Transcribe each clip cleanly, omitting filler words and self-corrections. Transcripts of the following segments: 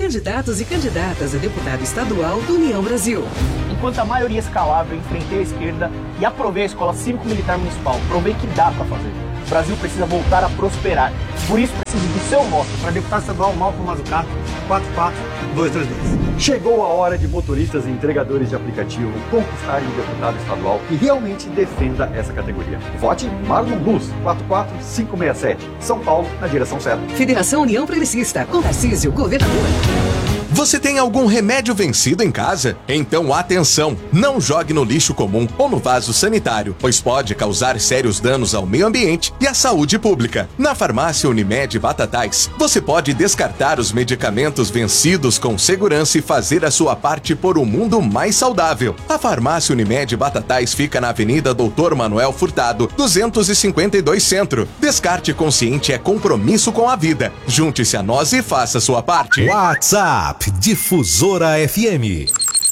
candidatos e candidatas a deputado estadual do União Brasil. Enquanto a maioria escalava, eu enfrentei a esquerda e aprovei a Escola Cívico-Militar Municipal. Provei que dá para fazer. O Brasil precisa voltar a prosperar. Por isso, preciso do seu voto. Para deputado estadual, Malcolm Mazzucato, 44232. Chegou a hora de motoristas e entregadores de aplicativo conquistarem um deputado estadual que realmente defenda essa categoria. Vote Marlon Luz, 44567. São Paulo, na direção certa. Federação União Progressista, com Tarcísio, governador. Você tem algum remédio vencido em casa? Então atenção, não jogue no lixo comum ou no vaso sanitário, pois pode causar sérios danos ao meio ambiente e à saúde pública. Na farmácia Unimed Batatais, você pode descartar os medicamentos vencidos com segurança e fazer a sua parte por um mundo mais saudável. A farmácia Unimed Batatais fica na Avenida Doutor Manuel Furtado, 252 Centro. Descarte consciente é compromisso com a vida. Junte-se a nós e faça a sua parte. WhatsApp Difusora FM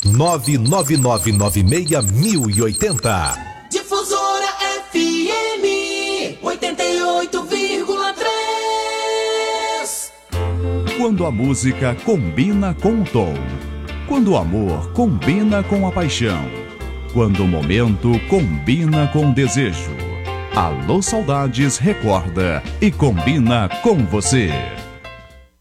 999961080. Difusora FM 88,3. Quando a música combina com o tom, quando o amor combina com a paixão, quando o momento combina com o desejo. Alô Saudades recorda e combina com você.